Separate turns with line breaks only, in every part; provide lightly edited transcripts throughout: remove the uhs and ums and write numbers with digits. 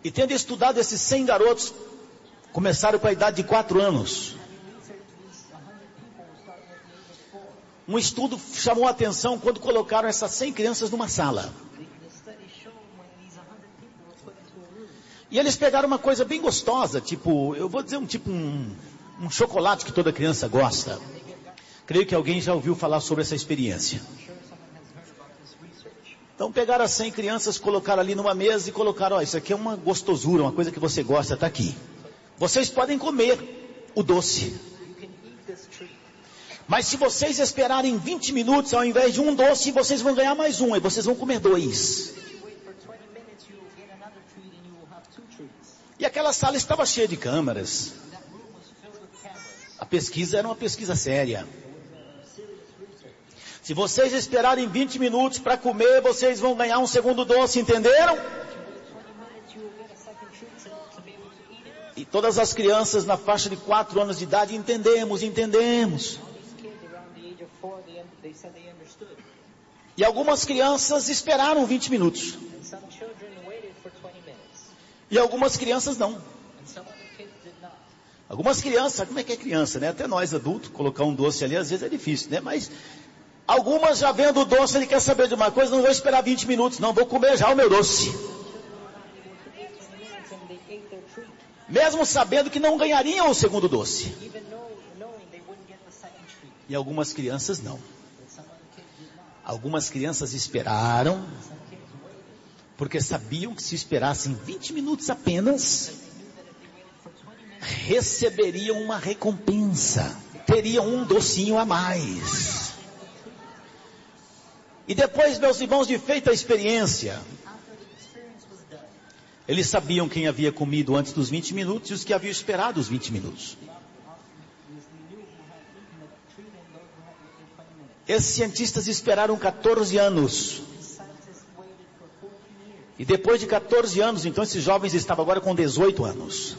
E tendo estudado esses 100 garotos, começaram com a idade de 4 anos. Um estudo chamou a atenção quando colocaram essas 100 crianças numa sala. E eles pegaram uma coisa bem gostosa, tipo, eu vou dizer um chocolate que toda criança gosta. Creio que alguém já ouviu falar sobre essa experiência. Então pegaram as 100 crianças, colocaram ali numa mesa e colocaram, ó, isso aqui é uma gostosura, uma coisa que você gosta, está aqui. Vocês podem comer o doce. Mas se vocês esperarem 20 minutos, ao invés de um doce, vocês vão ganhar mais um, e vocês vão comer 2. E aquela sala estava cheia de câmeras. A pesquisa era uma pesquisa séria. Se vocês esperarem 20 minutos para comer, vocês vão ganhar um segundo doce, entenderam? E todas as crianças na faixa de 4 anos de idade, entendemos. E algumas crianças esperaram 20 minutos. E algumas crianças não. Algumas crianças, sabe como é que é criança, né? Até nós adultos, colocar um doce ali às vezes é difícil, né? Mas algumas já vendo o doce, ele quer saber de uma coisa, não vou esperar 20 minutos, não, vou comer já o meu doce. Mesmo sabendo que não ganhariam o segundo doce. E algumas crianças não. Algumas crianças esperaram, porque sabiam que se esperassem 20 minutos apenas, receberiam uma recompensa, teriam um docinho a mais. E depois, meus irmãos, de feita a experiência, eles sabiam quem havia comido antes dos 20 minutos e os que haviam esperado os 20 minutos. Esses cientistas esperaram 14 anos. E depois de 14 anos, então esses jovens estavam agora com 18 anos.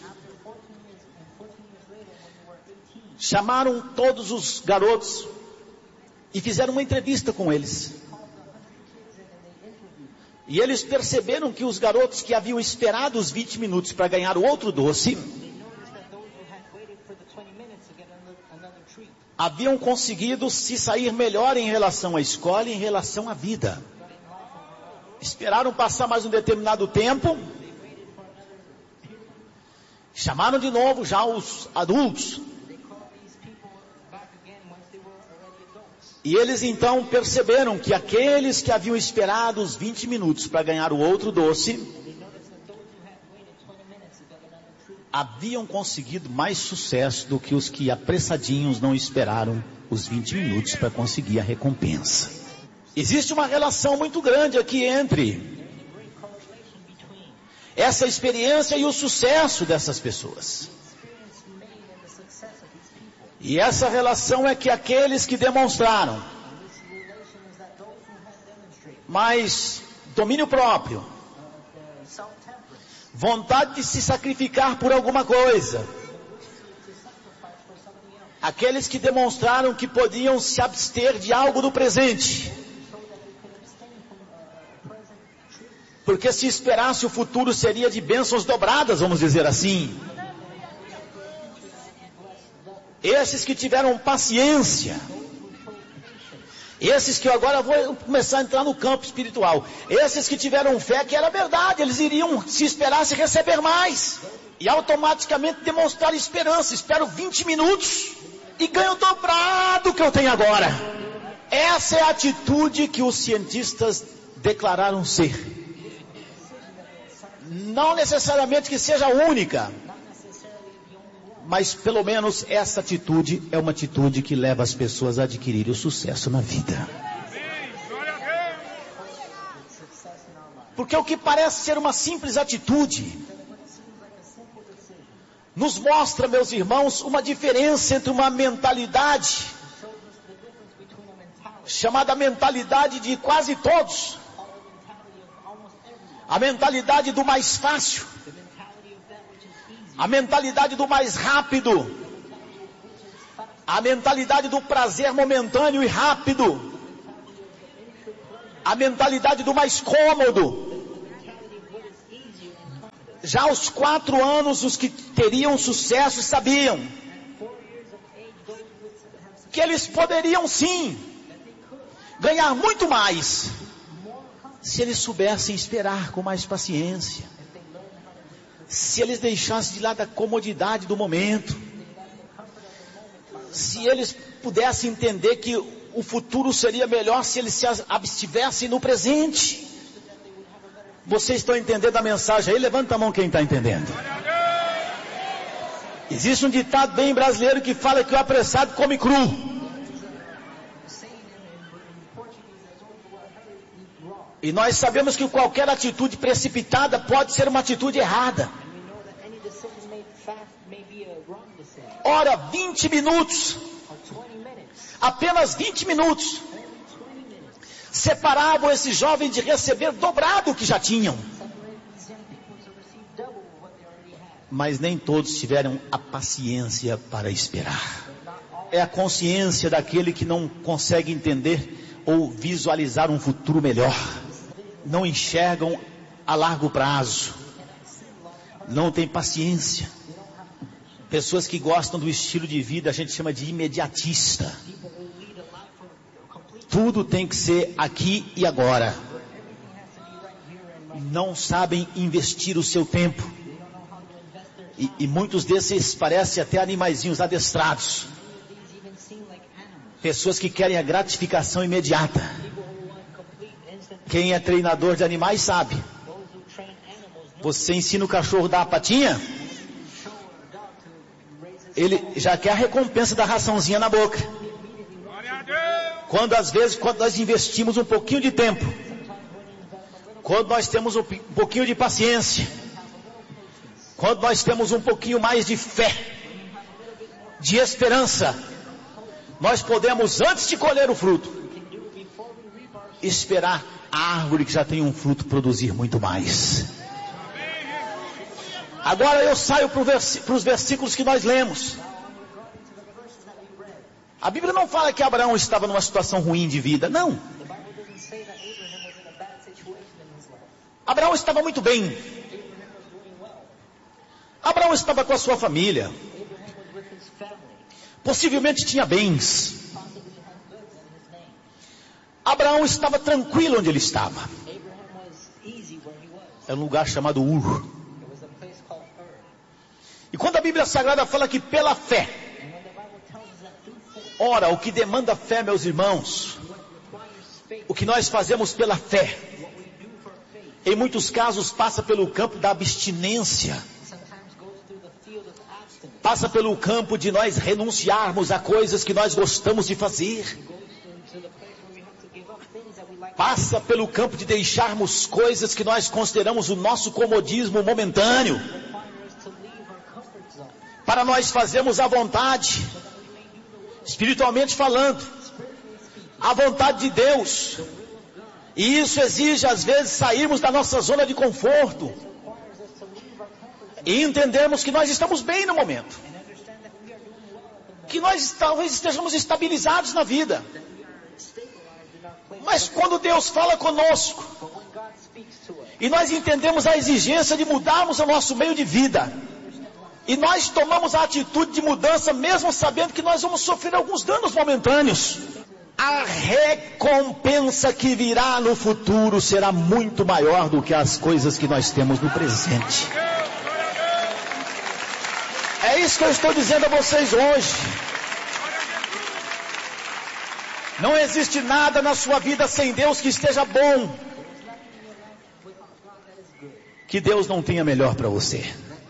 Chamaram todos os garotos e fizeram uma entrevista com eles. E eles perceberam que os garotos que haviam esperado os 20 minutos para ganhar o outro doce, haviam conseguido se sair melhor em relação à escola e em relação à vida. Esperaram passar mais um determinado tempo. Chamaram de novo já os adultos. E eles então perceberam que aqueles que haviam esperado os 20 minutos para ganhar o outro doce, haviam conseguido mais sucesso do que os que apressadinhos não esperaram os 20 minutos para conseguir a recompensa. Existe uma relação muito grande aqui entre essa experiência e o sucesso dessas pessoas. E essa relação é que aqueles que demonstraram mais domínio próprio, vontade de se sacrificar por alguma coisa, aqueles que demonstraram que podiam se abster de algo do presente, porque se esperasse o futuro seria de bênçãos dobradas, vamos dizer assim. Esses que tiveram paciência, esses que agora vou começar a entrar no campo espiritual, esses que tiveram fé que era verdade, eles iriam, se esperasse, receber mais, e automaticamente demonstrar esperança. Espero 20 minutos e ganho dobrado que eu tenho agora. Essa é a atitude que os cientistas declararam ser. Não necessariamente que seja a única, mas pelo menos essa atitude é uma atitude que leva as pessoas a adquirirem o sucesso na vida. Porque o que parece ser uma simples atitude nos mostra, meus irmãos, uma diferença entre uma mentalidade chamada mentalidade de quase todos, a mentalidade do mais fácil, a mentalidade do mais rápido, a mentalidade do prazer momentâneo e rápido, a mentalidade do mais cômodo, Já aos 4 anos, os que teriam sucesso sabiam que eles poderiam sim ganhar muito mais se eles soubessem esperar com mais paciência, se eles deixassem de lado a comodidade do momento, se eles pudessem entender que o futuro seria melhor se eles se abstivessem no presente. Vocês estão entendendo a mensagem aí? Levanta a mão quem está entendendo. Existe um ditado bem brasileiro que fala que o apressado come cru. E nós sabemos que qualquer atitude precipitada pode ser uma atitude errada. Ora, 20 minutos, apenas 20 minutos, separavam esse jovem de receber dobrado o que já tinham. Mas nem todos tiveram a paciência para esperar. É a consciência daquele que não consegue entender ou visualizar um futuro melhor. Não enxergam a largo prazo. Não tem paciência. Pessoas que gostam do estilo de vida, a gente chama de imediatista. Tudo tem que ser aqui e agora. Não sabem investir o seu tempo. E muitos desses parecem até animaizinhos adestrados. Pessoas que querem a gratificação imediata. Quem é treinador de animais sabe. Você ensina o cachorro a dar a patinha, ele já quer a recompensa da raçãozinha na boca. Quando às vezes, quando nós investimos um pouquinho de tempo, quando nós temos um pouquinho de paciência, quando nós temos um pouquinho mais de fé, de esperança, nós podemos, antes de colher o fruto, esperar a árvore que já tem um fruto produzir muito mais. Agora eu saio para os versículos que nós lemos. A Bíblia não fala que Abraão estava numa situação ruim de vida, não. Abraão estava muito bem. Abraão estava com a sua família. Possivelmente tinha bens. Abraão estava tranquilo onde ele estava. É um lugar chamado Ur. E quando a Bíblia Sagrada fala que pela fé, ora, o que demanda fé, meus irmãos, o que nós fazemos pela fé, em muitos casos passa pelo campo da abstinência, passa pelo campo de nós renunciarmos a coisas que nós gostamos de fazer, passa pelo campo de deixarmos coisas que nós consideramos o nosso comodismo momentâneo, para nós fazermos a vontade, espiritualmente falando, a vontade de Deus. E isso exige às vezes sairmos da nossa zona de conforto e entendermos que nós estamos bem no momento, que nós talvez estejamos estabilizados na vida. Mas quando Deus fala conosco e nós entendemos a exigência de mudarmos o nosso meio de vida, e nós tomamos a atitude de mudança, mesmo sabendo que nós vamos sofrer alguns danos momentâneos, a recompensa que virá no futuro será muito maior do que as coisas que nós temos no presente. É isso que eu estou dizendo a vocês hoje. Não existe nada na sua vida sem Deus que esteja bom, que Deus não tenha melhor para você.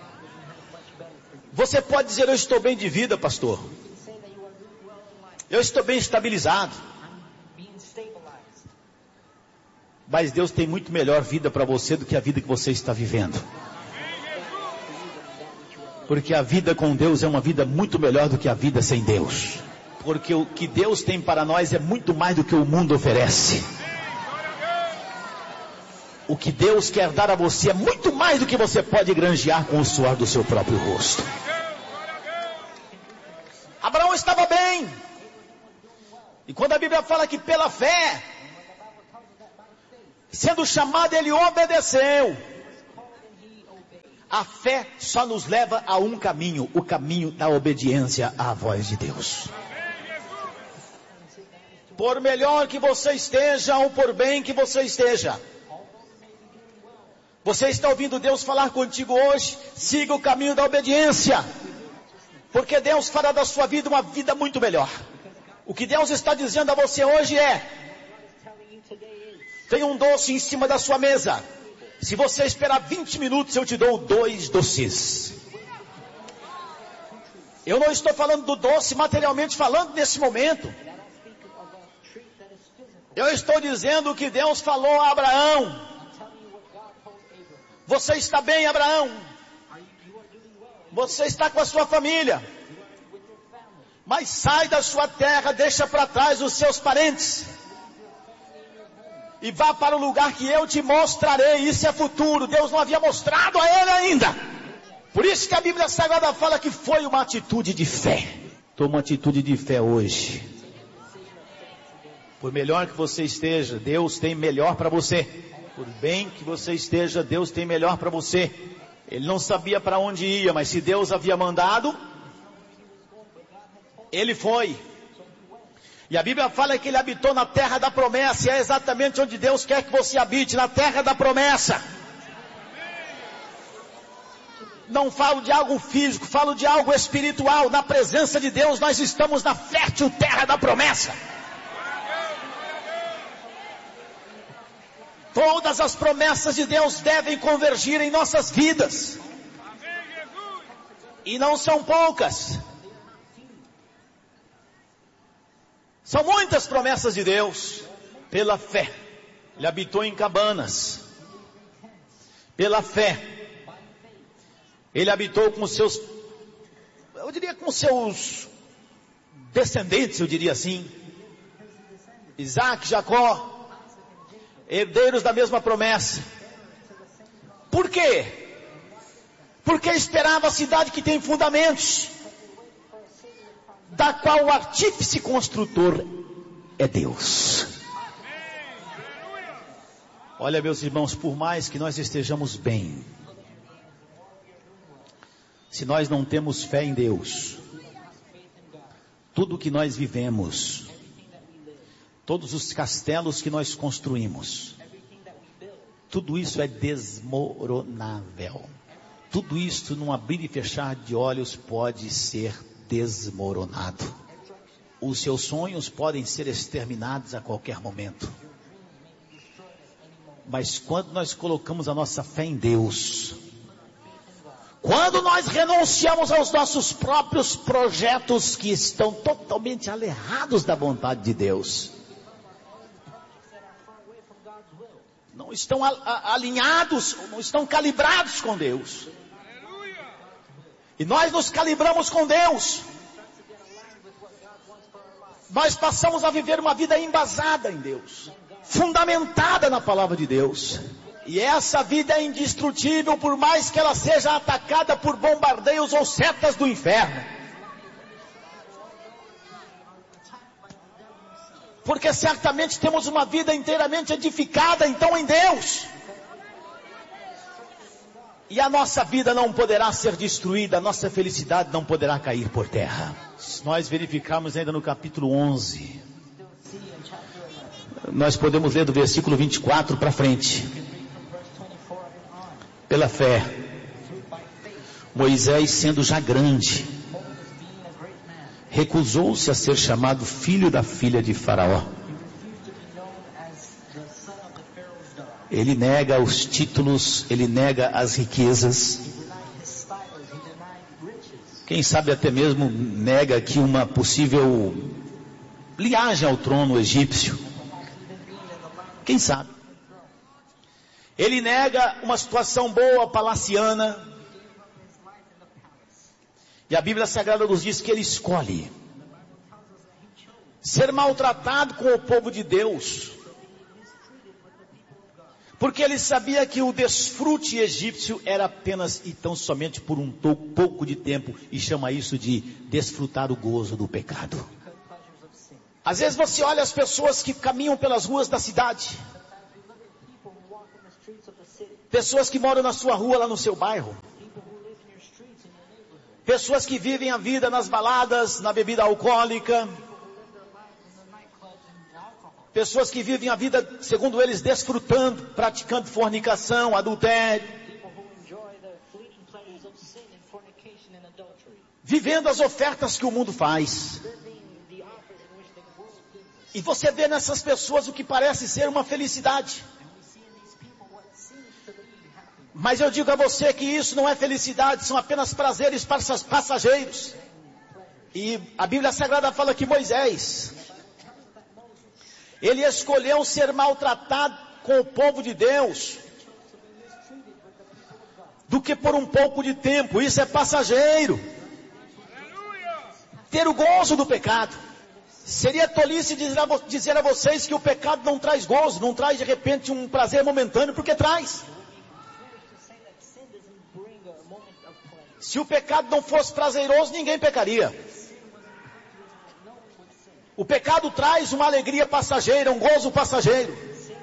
Você pode dizer: eu estou bem de vida, pastor. Eu estou bem estabilizado. Mas Deus tem muito melhor vida para você do que a vida que você está vivendo. Porque a vida com Deus é uma vida muito melhor do que a vida sem Deus. Porque o que Deus tem para nós é muito mais do que o mundo oferece. O que Deus quer dar a você é muito mais do que você pode granjear com o suor do seu próprio rosto. Abraão estava bem. E quando a Bíblia fala que pela fé, sendo chamado, ele obedeceu. A fé só nos leva a um caminho, o caminho da obediência à voz de Deus. Por melhor que você esteja, ou por bem que você esteja, você está ouvindo Deus falar contigo hoje, siga o caminho da obediência, porque Deus fará da sua vida uma vida muito melhor. O que Deus está dizendo a você hoje é: tem um doce em cima da sua mesa, se você esperar 20 minutos eu te dou 2 doces. Eu não estou falando do doce materialmente falando nesse momento. Eu estou dizendo o que Deus falou a Abraão. Você está bem, Abraão? Você está com a sua família? Mas sai da sua terra, deixa para trás os seus parentes e vá para o lugar que eu te mostrarei. Isso é futuro. Deus não havia mostrado a ele ainda. Por isso que a Bíblia Sagrada fala que foi uma atitude de fé. Toma uma atitude de fé hoje. Por melhor que você esteja, Deus tem melhor para você. Por bem que você esteja, Deus tem melhor para você. Ele não sabia para onde ia, mas se Deus havia mandado, ele foi. E a Bíblia fala que ele habitou na terra da promessa, e é exatamente onde Deus quer que você habite, na terra da promessa. Não falo de algo físico, falo de algo espiritual. Na presença de Deus nós estamos na fértil terra da promessa. Todas as promessas de Deus devem convergir em nossas vidas. E não são poucas. São muitas promessas de Deus. Pela fé, ele habitou em cabanas. Pela fé, ele habitou com os seus, eu diria com seus descendentes, eu diria assim. Isaac, Jacó, herdeiros da mesma promessa. Por quê? Porque esperava a cidade que tem fundamentos, da qual o artífice construtor é Deus. Olha, meus irmãos, por mais que nós estejamos bem, se nós não temos fé em Deus, tudo que nós vivemos, todos os castelos que nós construímos, tudo isso é desmoronável. Tudo isso, num abrir e fechar de olhos, pode ser desmoronado. Os seus sonhos podem ser exterminados a qualquer momento. Mas quando nós colocamos a nossa fé em Deus, quando nós renunciamos aos nossos próprios projetos que estão totalmente alejados da vontade de Deus, não estão alinhados, não estão calibrados com Deus, e nós nos calibramos com Deus, nós passamos a viver uma vida embasada em Deus, fundamentada na palavra de Deus. E essa vida é indestrutível, por mais que ela seja atacada por bombardeios ou setas do inferno. Porque certamente temos uma vida inteiramente edificada então em Deus. E a nossa vida não poderá ser destruída, a nossa felicidade não poderá cair por terra. Se nós verificarmos ainda no capítulo 11, nós podemos ler do versículo 24 para frente. Pela fé, Moisés, sendo já grande, recusou-se a ser chamado filho da filha de Faraó. Ele nega os títulos, ele nega as riquezas. Quem sabe até mesmo nega aqui uma possível linhagem ao trono egípcio. Quem sabe? Ele nega uma situação boa, palaciana. E a Bíblia Sagrada nos diz que ele escolhe ser maltratado com o povo de Deus, porque ele sabia que o desfrute egípcio era apenas e tão somente por um pouco de tempo, e chama isso de desfrutar o gozo do pecado. Às vezes você olha as pessoas que caminham pelas ruas da cidade, pessoas que moram na sua rua, lá no seu bairro, Pessoas que vivem a vida nas baladas, na bebida alcoólica. Pessoas que vivem a vida, segundo eles, desfrutando, praticando fornicação, adultério. Vivendo as ofertas que o mundo faz. E você vê nessas pessoas o que parece ser uma felicidade. Mas eu digo a você que isso não é felicidade, são apenas prazeres passageiros. E a Bíblia Sagrada fala que Moisés, ele escolheu ser maltratado com o povo de Deus, do que por um pouco de tempo. Isso é passageiro. Ter o gozo do pecado. Seria tolice dizer a vocês que o pecado não traz gozo, não traz de repente um prazer momentâneo, porque traz. Se o pecado não fosse prazeroso, ninguém pecaria. O pecado traz uma alegria passageira, um gozo passageiro.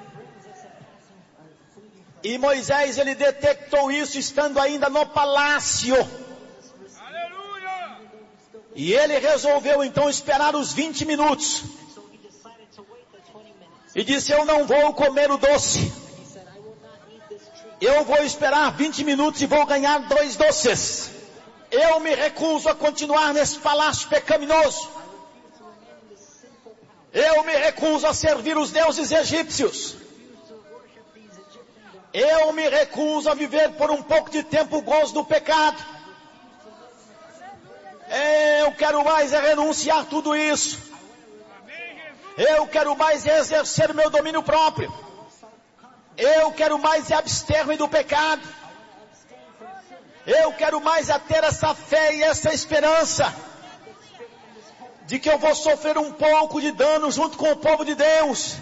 E Moisés, ele detectou isso estando ainda no palácio. E ele resolveu então esperar os 20 minutos. E disse: eu não vou comer o doce. Eu vou esperar 20 minutos e vou ganhar 2 doces. Eu me recuso a continuar nesse palácio pecaminoso. Eu me recuso a servir os deuses egípcios. Eu me recuso a viver por um pouco de tempo o gozo do pecado. Eu quero mais é renunciar tudo isso. Eu quero mais é exercer o meu domínio próprio. Eu quero mais é abster-me do pecado. Eu quero mais é ter essa fé e essa esperança de que eu vou sofrer um pouco de dano junto com o povo de Deus,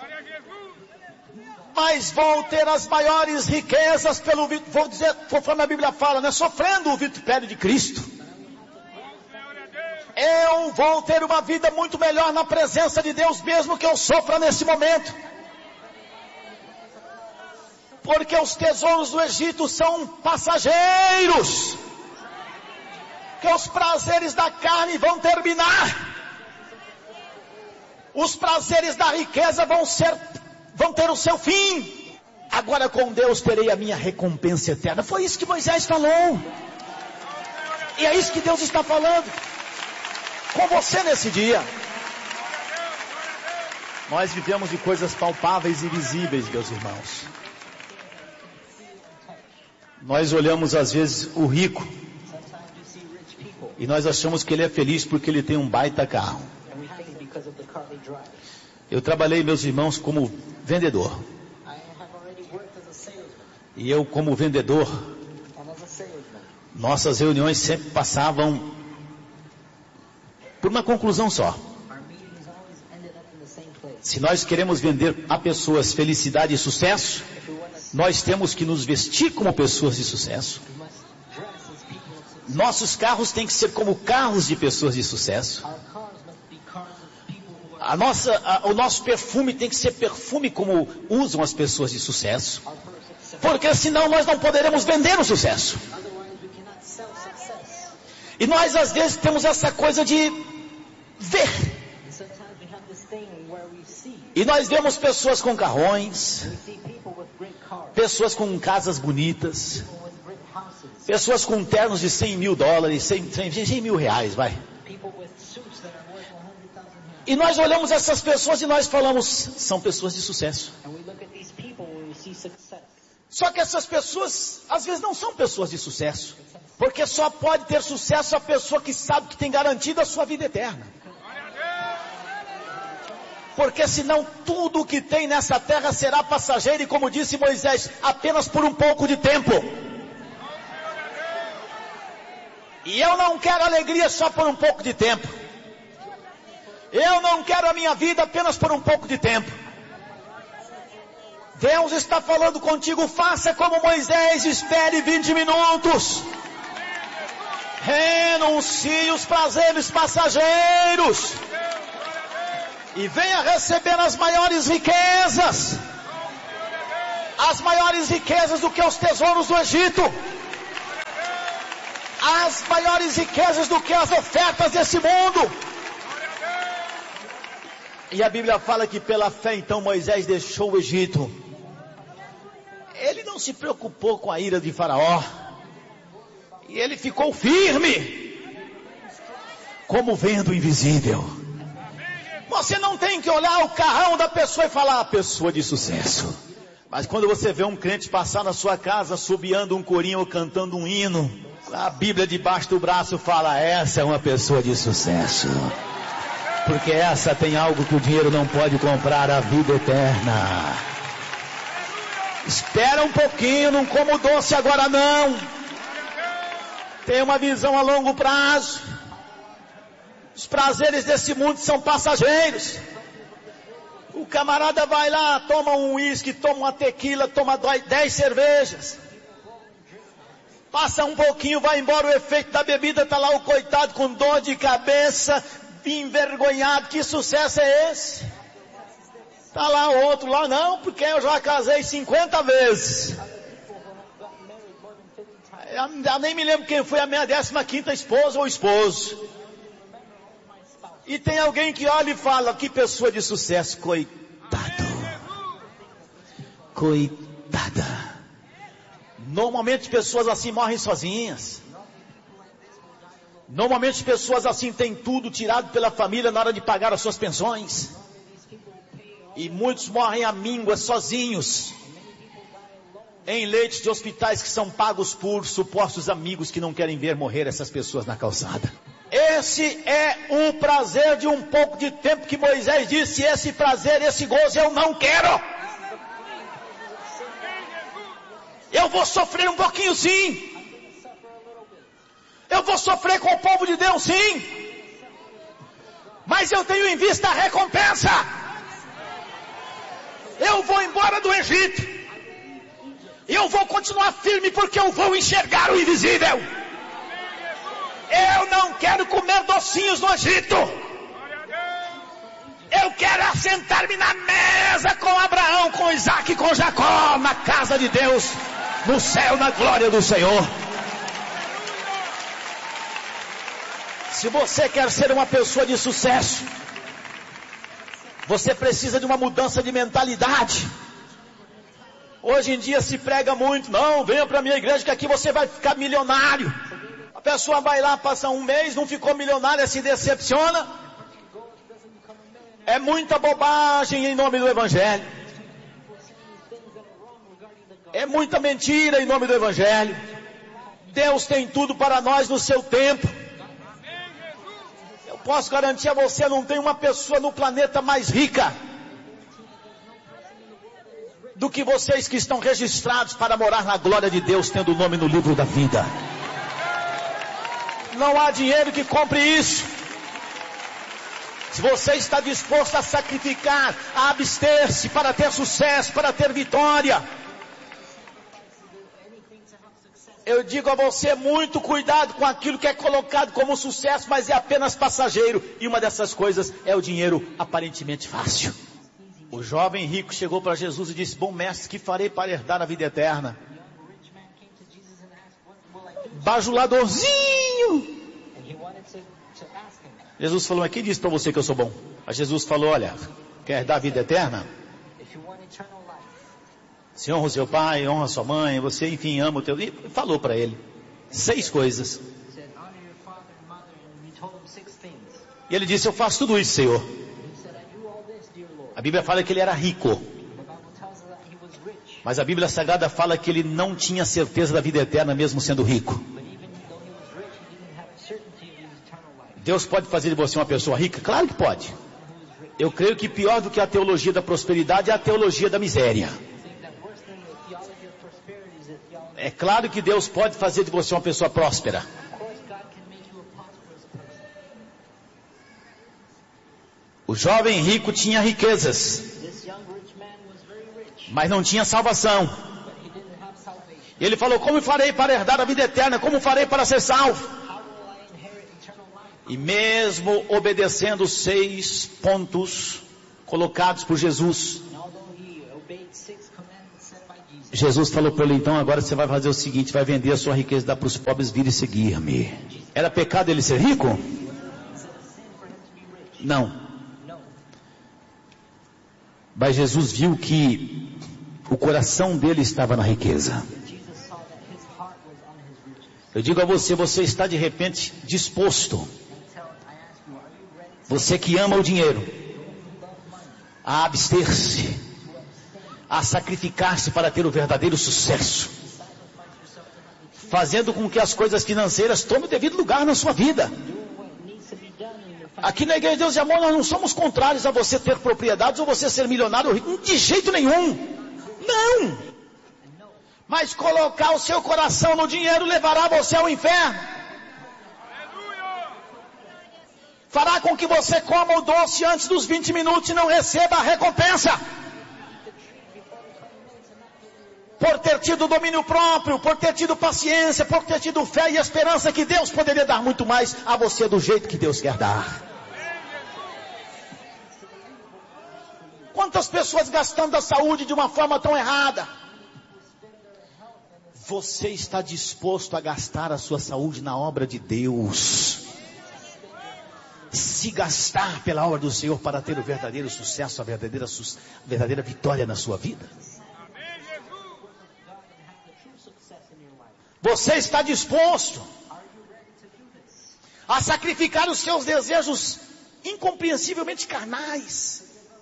mas vou ter as maiores riquezas vou dizer, conforme a Bíblia fala, né? Sofrendo o vitupério de Cristo. Eu vou ter uma vida muito melhor na presença de Deus, mesmo que eu sofra nesse momento. Porque os tesouros do Egito são passageiros. Que os prazeres da carne vão terminar. Os prazeres da riqueza vão ter o seu fim. Agora com Deus terei a minha recompensa eterna. Foi isso que Moisés falou. E é isso que Deus está falando com você nesse dia. Nós vivemos de coisas palpáveis e visíveis, meus irmãos. Nós olhamos às vezes o rico e nós achamos que ele é feliz porque ele tem um baita carro. Eu trabalhei, meus irmãos, como vendedor. E eu, como vendedor, nossas reuniões sempre passavam por uma conclusão só. Se nós queremos vender a pessoas felicidade e sucesso, nós temos que nos vestir como pessoas de sucesso. Nossos carros têm que ser como carros de pessoas de sucesso. O nosso perfume tem que ser perfume como usam as pessoas de sucesso. Porque senão nós não poderemos vender o sucesso. E nós às vezes temos essa coisa de ver. E nós vemos pessoas com carrões, pessoas com casas bonitas, pessoas com ternos de $100 mil, 100 mil reais, vai. E nós olhamos essas pessoas e nós falamos, são pessoas de sucesso. Só que essas pessoas, às vezes não são pessoas de sucesso. Porque só pode ter sucesso a pessoa que sabe que tem garantido a sua vida eterna. Porque senão tudo o que tem nessa terra será passageiro e, como disse Moisés, apenas por um pouco de tempo. E eu não quero alegria só por um pouco de tempo. Eu não quero a minha vida apenas por um pouco de tempo. Deus está falando contigo, faça como Moisés, espere 20 minutos. Renuncie os prazeres passageiros. E venha receber as maiores riquezas. As maiores riquezas do que os tesouros do Egito. as maiores riquezas do que as ofertas desse mundo. E a Bíblia fala que pela fé então Moisés deixou o Egito. Ele não se preocupou com a ira de Faraó. E ele ficou firme, como vendo o invisível. Você não tem que olhar o carrão da pessoa e falar, pessoa de sucesso. Mas quando você vê um crente passar na sua casa, assobiando um corinho ou cantando um hino, a Bíblia debaixo do braço fala, essa é uma pessoa de sucesso. Porque essa tem algo que o dinheiro não pode comprar, a vida eterna. Espera um pouquinho, não como doce agora não. Tem uma visão a longo prazo. Os prazeres desse mundo são passageiros. O camarada vai lá, toma um uísque, toma uma tequila, toma 10 cervejas. Passa um pouquinho, vai embora o efeito da bebida, tá lá o coitado com dor de cabeça, envergonhado. Que sucesso é esse? Tá lá o outro lá, não, porque eu já casei 50 vezes. Eu nem me lembro quem foi a minha 15ª esposa ou esposo. E tem alguém que olha e fala, que pessoa de sucesso, coitado. Coitada. Normalmente pessoas assim morrem sozinhas. Normalmente pessoas assim têm tudo tirado pela família na hora de pagar as suas pensões. E muitos morrem à míngua sozinhos. Em leitos de hospitais que são pagos por supostos amigos que não querem ver morrer essas pessoas na calçada. Esse é o prazer de um pouco de tempo que Moisés disse, esse prazer, esse gozo eu não quero. Eu vou sofrer um pouquinho sim. Eu vou sofrer com o povo de Deus sim. Mas eu tenho em vista a recompensa. Eu vou embora do Egito. Eu vou continuar firme porque eu vou enxergar o invisível. Eu não quero comer docinhos no Egito. Eu quero assentar-me na mesa com Abraão, com Isaac, com Jacó, na casa de Deus, no céu, na glória do Senhor. Se você quer ser uma pessoa de sucesso, você precisa de uma mudança de mentalidade. Hoje em dia se prega muito, não, venha para a minha igreja que aqui você vai ficar milionário. A pessoa vai lá, passa um mês, não ficou milionária, se decepciona. É muita bobagem em nome do Evangelho. É muita mentira em nome do Evangelho. Deus tem tudo para nós no seu tempo. Eu posso garantir a você, não tem uma pessoa no planeta mais rica do que vocês que estão registrados para morar na glória de Deus, tendo o nome no livro da vida. Não há dinheiro que compre isso. Se você está disposto a sacrificar, a abster-se para ter sucesso, para ter vitória, eu digo a você, muito cuidado com aquilo que é colocado como sucesso, mas é apenas passageiro. E uma dessas coisas é o dinheiro aparentemente fácil. O jovem rico chegou para Jesus e disse, bom mestre, que farei para herdar a vida eterna? Bajuladorzinho. Jesus falou, mas quem disse para você que eu sou bom? Aí Jesus falou, olha, quer herdar a vida eterna? Se honra o seu pai, honra a sua mãe, você enfim ama o teu... E falou para ele 6 coisas. E ele disse, eu faço tudo isso, Senhor. A Bíblia fala que ele era rico. Mas a Bíblia Sagrada fala que ele não tinha certeza da vida eterna mesmo sendo rico. Deus pode fazer de você uma pessoa rica? Claro que pode. Eu creio que pior do que a teologia da prosperidade é a teologia da miséria. É claro que Deus pode fazer de você uma pessoa próspera. O jovem rico tinha riquezas, mas não tinha salvação. E ele falou, como farei para herdar a vida eterna? Como farei para ser salvo? E mesmo obedecendo 6 pontos colocados por Jesus, Jesus falou para ele: então agora você vai fazer o seguinte, vai vender a sua riqueza, dar para os pobres, vir e seguir-me. Era pecado ele ser rico? Não. Mas Jesus viu que o coração dele estava na riqueza. Eu digo a você, você está de repente disposto, você que ama o dinheiro, a abster-se, a sacrificar-se para ter o verdadeiro sucesso, fazendo com que as coisas financeiras tomem o devido lugar na sua vida. Aqui na Igreja de Deus e Amor nós não somos contrários a você ter propriedades ou você ser milionário ou rico, de jeito nenhum, não. Mas colocar o seu coração no dinheiro levará você ao inferno. Fará com que você coma o doce antes dos 20 minutos e não receba a recompensa. Por ter tido domínio próprio, por ter tido paciência, por ter tido fé e esperança que Deus poderia dar muito mais a você do jeito que Deus quer dar. Quantas pessoas gastando a saúde de uma forma tão errada? Você está disposto a gastar a sua saúde na obra de Deus? Se gastar pela obra do Senhor para ter o verdadeiro sucesso, a verdadeira vitória na sua vida? Você está disposto a sacrificar os seus desejos incompreensivelmente carnais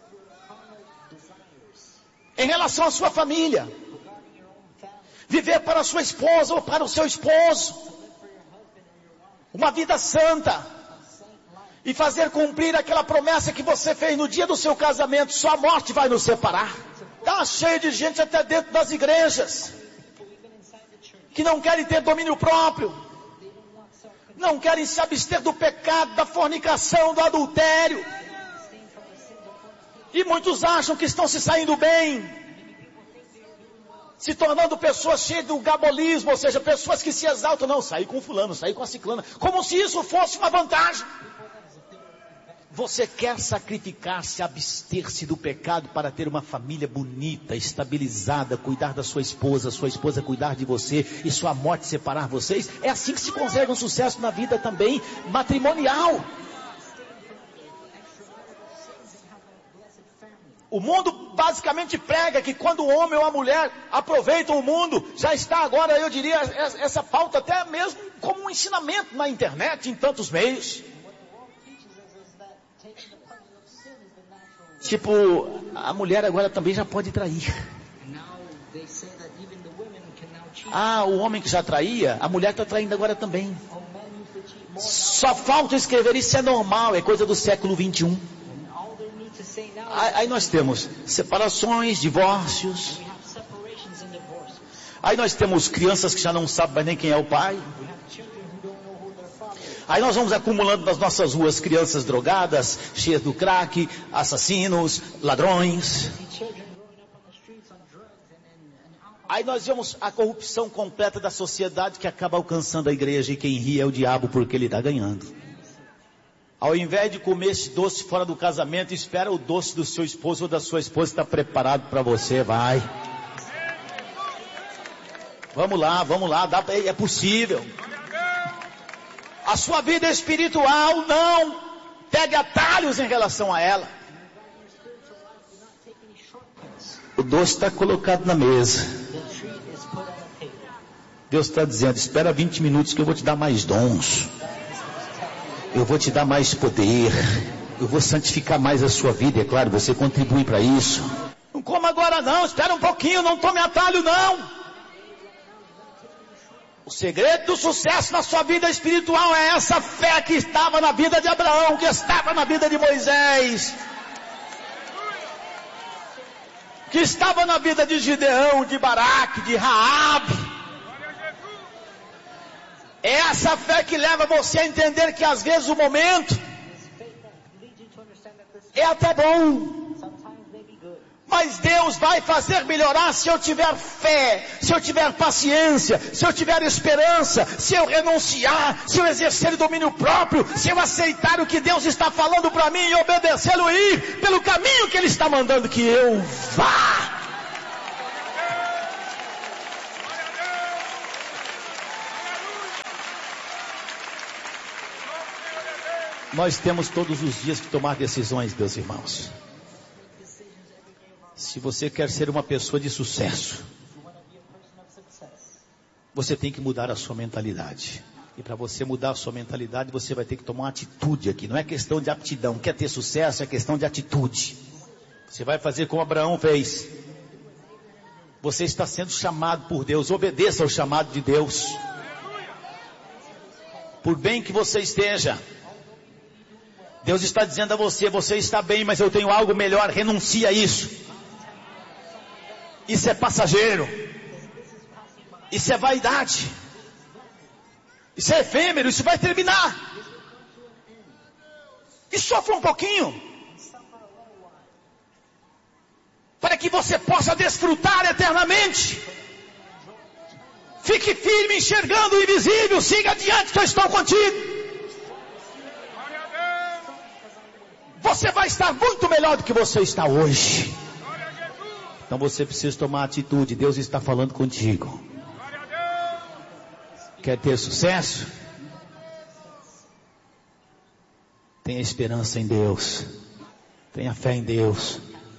em relação à sua família? Viver para a sua esposa ou para o seu esposo uma vida santa e fazer cumprir aquela promessa que você fez no dia do seu casamento: só a morte vai nos separar. Está cheio de gente até dentro das igrejas que não querem ter domínio próprio, não querem se abster do pecado, da fornicação, do adultério, e muitos acham que estão se saindo bem, se tornando pessoas cheias do gabolismo, ou seja, pessoas que se exaltam. Não, sair com fulano, sair com a ciclana, como se isso fosse uma vantagem. Você quer sacrificar-se, abster-se do pecado para ter uma família bonita, estabilizada, cuidar da sua esposa cuidar de você e sua morte separar vocês? É assim que se consegue um sucesso na vida também matrimonial. O mundo basicamente prega que quando o homem ou a mulher aproveitam o mundo, já está agora, eu diria, essa pauta até mesmo como um ensinamento na internet, em tantos meios. Tipo, a mulher agora também já pode trair. Ah, o homem que já traía, a mulher está traindo agora também. Só falta escrever, isso é normal, é coisa do século 21. Aí nós temos separações, divórcios. Aí nós temos crianças que já não sabem mais nem quem é o pai. Aí nós vamos acumulando nas nossas ruas crianças drogadas, cheias do crack, assassinos, ladrões. Aí nós vemos a corrupção completa da sociedade que acaba alcançando a igreja, e quem ri é o diabo porque ele está ganhando. Ao invés de comer esse doce fora do casamento, espera o doce do seu esposo ou da sua esposa estar preparado para você, vai. Vamos lá, é possível. A sua vida espiritual, não pegue atalhos em relação a ela. O doce está colocado na mesa. Deus está dizendo: espera 20 minutos que eu vou te dar mais dons. Eu vou te dar mais poder. Eu vou santificar mais a sua vida. É claro, você contribui para isso. Não coma agora não, espera um pouquinho, não tome atalho não. O segredo do sucesso na sua vida espiritual é essa fé que estava na vida de Abraão, que estava na vida de Moisés, que estava na vida de Gideão, de Baraque, de Raabe. É essa fé que leva você a entender que às vezes o momento é até bom, mas Deus vai fazer melhorar se eu tiver fé, se eu tiver paciência, se eu tiver esperança, se eu renunciar, se eu exercer o domínio próprio, se eu aceitar o que Deus está falando para mim e obedecê-lo e ir pelo caminho que Ele está mandando que eu vá. Nós temos todos os dias que tomar decisões, meus irmãos. Se você quer ser uma pessoa de sucesso, você tem que mudar a sua mentalidade. E para você mudar a sua mentalidade, você vai ter que tomar uma atitude aqui. Não é questão de aptidão. Quer ter sucesso, é questão de atitude. Você vai fazer como Abraão fez. Você está sendo chamado por Deus. Obedeça ao chamado de Deus. Por bem que você esteja, Deus está dizendo a você: você está bem, mas eu tenho algo melhor. Renuncie a isso. Isso é passageiro. Isso é vaidade. Isso é efêmero, isso vai terminar. E sofra um pouquinho, para que você possa desfrutar eternamente. Fique firme, enxergando o invisível. Siga adiante, que eu estou contigo. Você vai estar muito melhor do que você está hoje. Então você precisa tomar atitude. Deus está falando contigo. Quer ter sucesso? Tenha esperança em Deus. Tenha fé em Deus.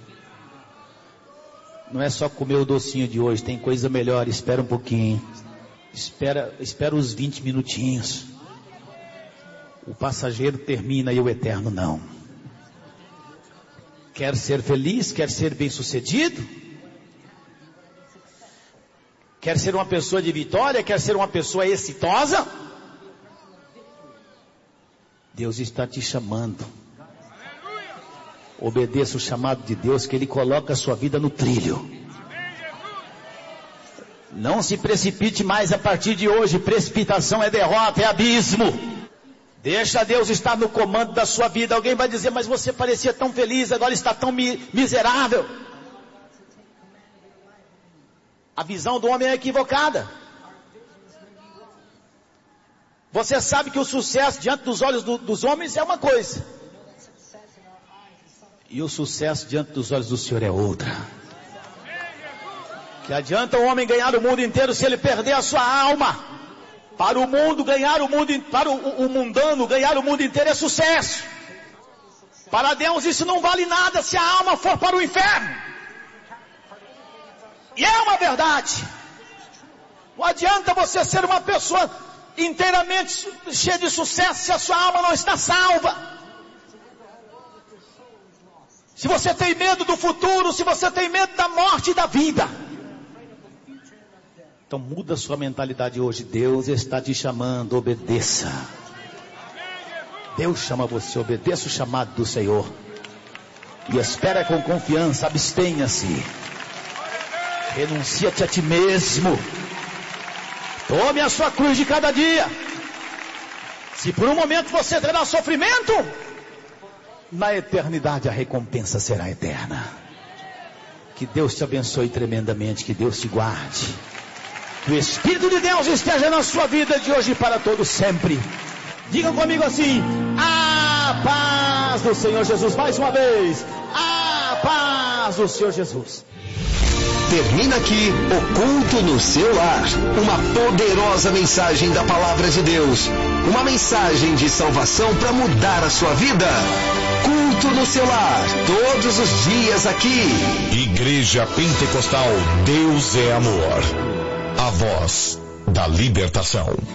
Não é só comer o docinho de hoje. Tem coisa melhor. Espera um pouquinho. Espera os 20 minutinhos. O passageiro termina e o eterno não. Quer ser feliz? Quer ser bem-sucedido? Quer ser uma pessoa de vitória? Quer ser uma pessoa exitosa? Deus está te chamando. Obedeça o chamado de Deus, que Ele coloca a sua vida no trilho. Não se precipite mais a partir de hoje. Precipitação é derrota, é abismo. Deixa Deus estar no comando da sua vida. Alguém vai dizer: mas você parecia tão feliz, agora está tão miserável. A visão do homem é equivocada. Você sabe que o sucesso diante dos olhos dos homens é uma coisa, e o sucesso diante dos olhos do Senhor é outra. Que adianta o homem ganhar o mundo inteiro se ele perder a sua alma? Para o mundo ganhar o mundo, para o mundano ganhar o mundo inteiro é sucesso. Para Deus isso não vale nada se a alma for para o inferno. E é uma verdade. Não adianta você ser uma pessoa inteiramente cheia de sucesso se a sua alma não está salva. Se você tem medo do futuro, se você tem medo da morte e da vida, então muda a sua mentalidade hoje. Deus está te chamando, obedeça. Deus chama você, obedeça o chamado do Senhor. E espera com confiança, abstenha-se. Renuncia-te a ti mesmo. Tome a sua cruz de cada dia. Se por um momento você terá sofrimento, na eternidade a recompensa será eterna. Que Deus te abençoe tremendamente. Que Deus te guarde. Que o Espírito de Deus esteja na sua vida de hoje e para todos sempre. Digam comigo assim: a paz do Senhor Jesus. Mais uma vez: a paz do Senhor Jesus.
Termina aqui o Culto no Seu Lar. Uma poderosa mensagem da Palavra de Deus. Uma mensagem de salvação para mudar a sua vida. Culto no Seu Lar, todos os dias aqui.
Igreja Pentecostal Deus é Amor. A voz da libertação.